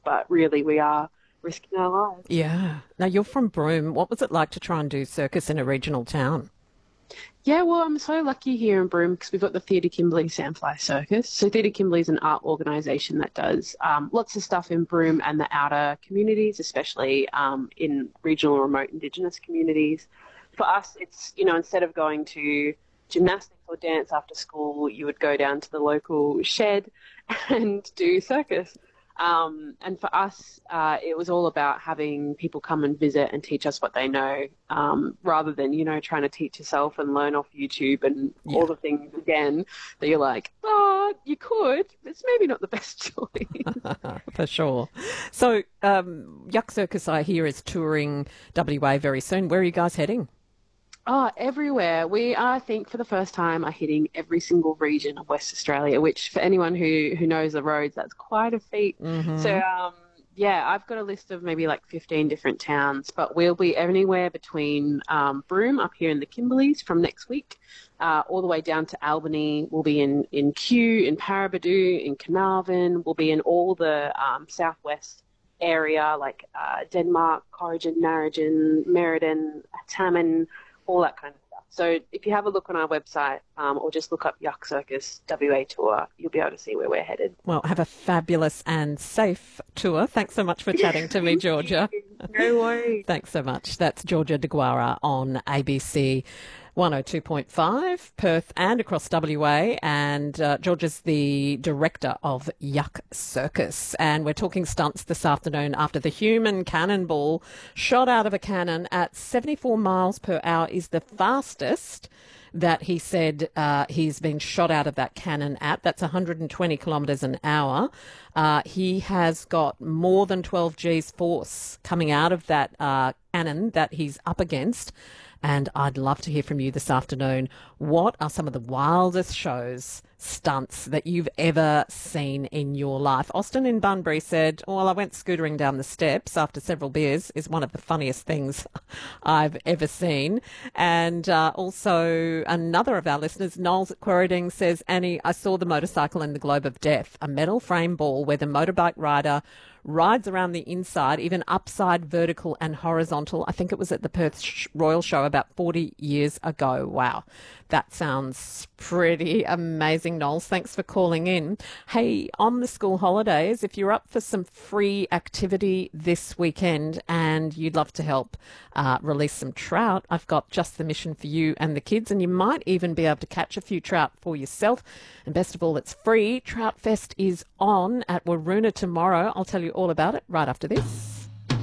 but really we are risking our lives. Yeah. Now, you're from Broome. What was it like to try and do circus in a regional town? Yeah, well, I'm so lucky here in Broome because we've got the Theatre Kimberley Sandfly Circus. So Theatre Kimberley is an art organisation that does lots of stuff in Broome and the outer communities, especially in regional remote Indigenous communities. For us, it's, instead of going to gymnastics or dance after school, you would go down to the local shed and do circus. And for us, it was all about having people come and visit and teach us what they know, rather than, trying to teach yourself and learn off YouTube and all the things again that you're like, oh, you could, but it's maybe not the best choice. For sure. So, Yuck Circus, I hear, is touring WA very soon. Where are you guys heading? Oh, everywhere. We, I think, for the first time, are hitting every single region of West Australia, which for anyone who knows the roads, that's quite a feat. Mm-hmm. So, yeah, I've got a list of maybe like 15 different towns, but we'll be anywhere between Broome up here in the Kimberleys from next week, all the way down to Albany. We'll be in Kew, in Paraburdoo, in Carnarvon. We'll be in all the southwest area, like Denmark, Corrigan, Narrogin, Merredin, Tammin, all that kind of stuff. So if you have a look on our website or just look up Yuck Circus WA Tour, you'll be able to see where we're headed. Well, have a fabulous and safe tour. Thanks so much for chatting to me, Georgia. No worries. Thanks so much. That's Georgia DeGuara on ABC 102.5, Perth and across WA. And Georgia's the director of Yuck Circus. And we're talking stunts this afternoon after the human cannonball shot out of a cannon at 74 miles per hour is the fastest that he said he's been shot out of that cannon at. That's 120 kilometres an hour. He has got more than 12 G's force coming out of that cannon that he's up against. And I'd love to hear from you this afternoon. What are some of the wildest stunts that you've ever seen in your life? Austin in Bunbury said, well, I went scootering down the steps after several beers is one of the funniest things I've ever seen. And also another of our listeners, Knowles at Quarriding, says, Annie, I saw the motorcycle in the Globe of Death, a metal frame ball where the motorbike rider rides around the inside, even upside, vertical and horizontal. I think it was at the Perth Royal Show about 40 years ago. Wow. That sounds pretty amazing, Knowles. Thanks for calling in. Hey, on the school holidays, if you're up for some free activity this weekend and you'd love to help release some trout, I've got just the mission for you and the kids, and you might even be able to catch a few trout for yourself. And best of all, it's free. Trout Fest is on at Waroona tomorrow. I'll tell you all about it right after this.